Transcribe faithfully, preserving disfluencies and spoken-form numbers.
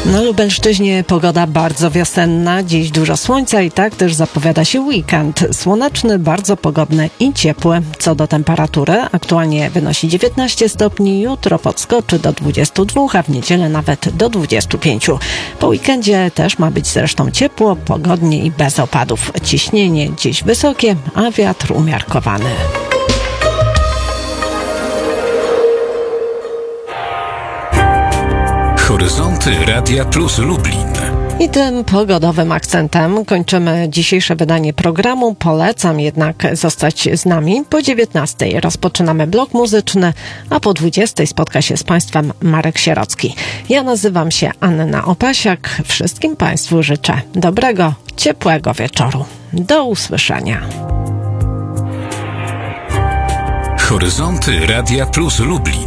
Na Lubelszczyźnie pogoda bardzo wiosenna, dziś dużo słońca i tak też zapowiada się weekend. Słoneczny, bardzo pogodny i ciepły. Co do temperatury, aktualnie wynosi dziewiętnaście stopni, jutro podskoczy do dwudziestu dwóch, a w niedzielę nawet do dwudziestu pięciu. Po weekendzie też ma być zresztą ciepło, pogodnie i bez opadów. Ciśnienie dziś wysokie, a wiatr umiarkowany. Horyzonty Radia Plus Lublin. I tym pogodowym akcentem kończymy dzisiejsze wydanie programu. Polecam jednak zostać z nami. Po dziewiętnastej rozpoczynamy blok muzyczny, a po dwudziestej spotka się z Państwem Marek Sierocki. Ja nazywam się Anna Opasiak. Wszystkim Państwu życzę dobrego, ciepłego wieczoru. Do usłyszenia. Horyzonty Radia Plus Lublin.